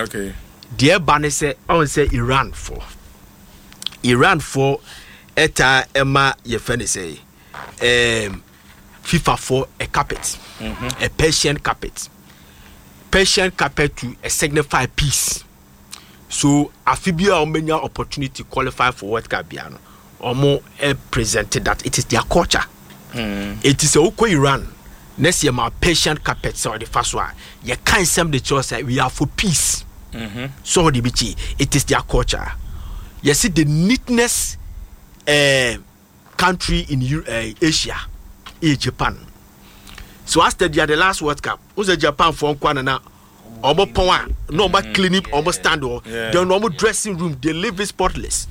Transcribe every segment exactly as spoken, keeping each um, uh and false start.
Okay. The ban say on say Iran for Iran for eta Emma Yefeni say um FIFA for a carpet, mm-hmm. a Persian carpet. Persian carpet to a signify peace. So Afibia Omenia opportunity to qualify for World Cup Biano. Omo uh, presented that it is their culture. Mm. It is a Oko Iran. Next year my Persian carpet so the first one. You can't send the choice that we are for peace. Mm-hmm. So the bichi, it is their culture. You see the neatness uh, country in uh, Asia is Japan. So after the, the last World Cup, who's the Japan for Kwanana? Almost power, no more clean up, almost stand or the normal dressing room, they live is spotless.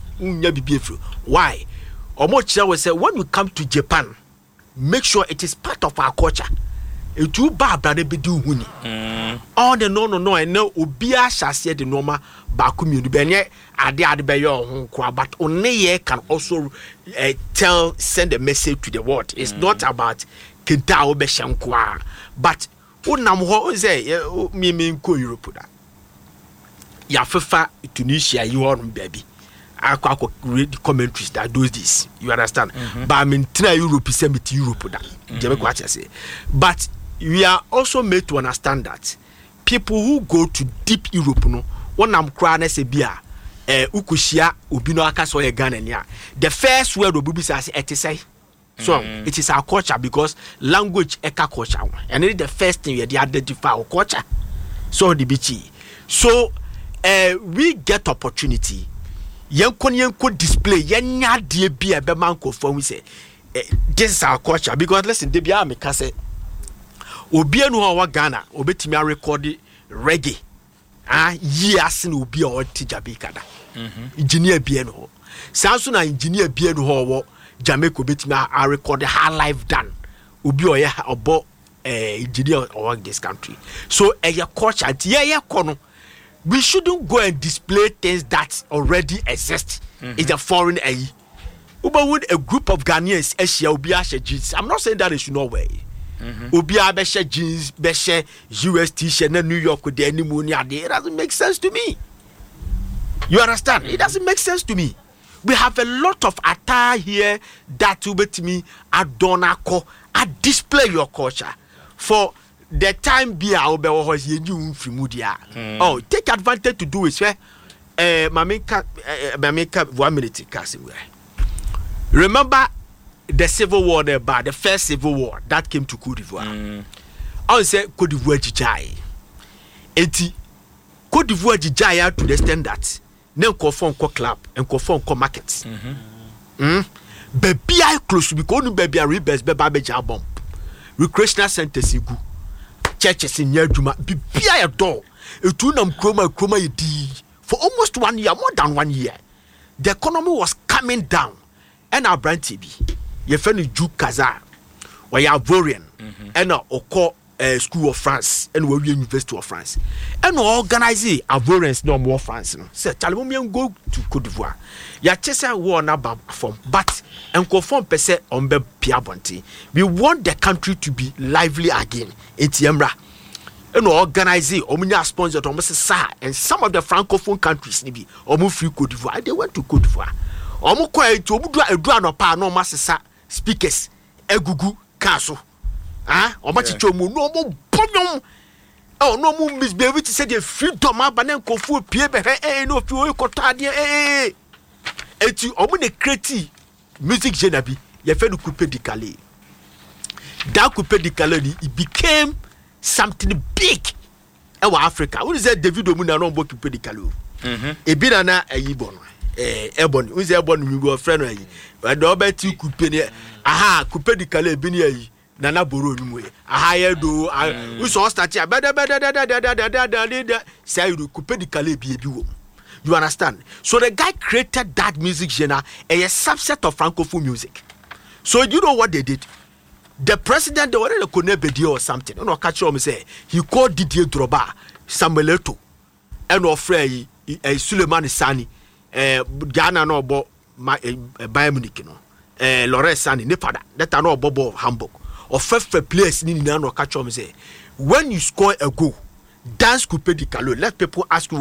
Why? Almost will say when you come to Japan, make sure it is part of our culture. It will bad brother be do huni. Oh the no no no I know Ubia shall say the normal Bakumu Benye Adi Adibayo but only can also uh, tell send a message to the world. It's mm. not about Kenta Obeshankwa, but unam ho say me me ko Europe da. Ya FIFA Tunisia you on baby. I can read the commentaries that does this. You understand? Mm-hmm. But I mean, Europe is same Europe that. Mm-hmm. But we are also made to understand that people who go to deep Europe, no, when I'm crying, say beer, eh, ukushia, ubino akaso ye Ghana. The first word of Bubi says etisai. So mm-hmm. it is our culture because language eka culture, and it is the first thing we identify our culture. So the bichi. So uh, we get opportunity. Yankon yanko display yanya die bia be man ko fo we say this is our culture because listen de bia me ka say obi anu ho wa Ghana obetimi a record reggae ah years na obi o tijabika da mhm engineer bia no sanso na engineer bia no ho wo Jamaica obetimi a record high life done obi o ye obo eh engineer o this country so e your culture tie ye kono. We shouldn't go and display things that already exist. Mm-hmm. It's a foreign A I. But with a group of Ghanaians, Asia, jeans. I'm not saying that they should not wear. Ubia Besha jeans, Besha U S t-shirt, New York with the pneumonia. It doesn't make sense to me. You understand? Mm-hmm. It doesn't make sense to me. We have a lot of attire here that will be to me adonako, I display your culture for. The time be our be was you frimudia. Oh, take advantage to do it, sir. Uh, Mamika, Mamika, one minute, Cassim. Remember the civil war there, but the first civil war that came to Cote d'Ivoire. Mm. I say Cote d'Ivoire Jijai. Eti Cote d'Ivoire Jijai to the extent that no conform co club and conform co markets. Mm. Baby, I close because no baby are rebels, baby bomb. Recreational centers, you go. Churches in Yerduma, be a door. A tunam chroma chroma d for almost one year, more than one year. The economy was coming down. And our brand T B, your friend Ju Kaza, where you are Vorian, and our Oko School of France, and where University of France. And we organize Ivorians no more France. Say, Chalmomian go to Cote d'Ivoire. Ya chesa war na bam form, but and conform per se on be Piabonti. We want the country to be lively again. It's Yemra. And organize Omunia sponsor almost sa and some of the francophone countries nibi omu free Cote d'Ivoire. They went to Cote d'Ivoire. Omu kwa to obudua edua no pa no masesa speakers egugu kaso. Ah, omachicho mu no mo bonyom. Oh no mo misbehave to say the freedom abanen kofu pie be eh no fi o kotade eh. Eti omu ne create music genre bi ye fe no coupe de Calais. That coupe de Calais it became something big in Africa. Who is that David Omuna no bo coupe de Calais? Mhm. E bi na na ayibo no. Eh ebon, who is ebon we go friend ayi. But the obeti coupe ne aha coupe de Calais bi ne ayi. Nana boro ni moye. Aha ye do we so start here. Bada bada bada bada bada bada say you coupe de Calais bi bi wo. You understand? So the guy created that music genre, a subset of francophone music. So you know what they did? The president, they were a Konebedio or something. You know, catch him say he called Didier Drogba, Samuel Eto'o, and Ofrey, Suleiman Sani, Ghana no bo Bayern Munich no, Lawrence Sani, Nepada. That are no Bobo of Hamburg. Or first place in no catch him say when you score a goal, dance coupe de Calais. Let people ask you